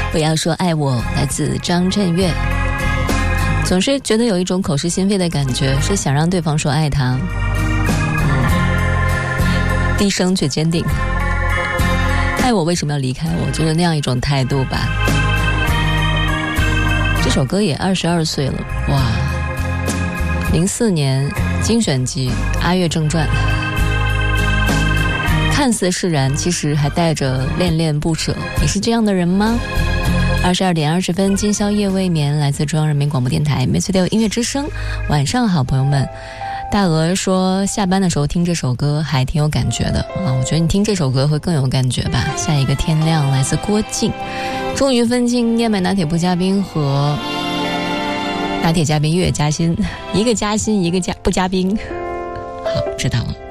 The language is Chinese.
不要说爱我，来自张震岳。总是觉得有一种口是心非的感觉，是想让对方说爱他，低声却坚定。爱我为什么要离开我，就是那样一种态度吧。这首歌也22岁了，哇，04年精选集《阿月正传》，看似释然，其实还带着恋恋不舍。你是这样的人吗？22点20分，今宵夜未眠，来自中央人民广播电台每次都有音乐之声。晚上好，朋友们。大鹅说下班的时候听这首歌还挺有感觉的啊，我觉得你听这首歌会更有感觉吧。下一个天亮，来自郭靖。终于分清燕麦拿铁不加冰和拿铁加冰越加薪，一个加薪一个不加冰。好，知道了。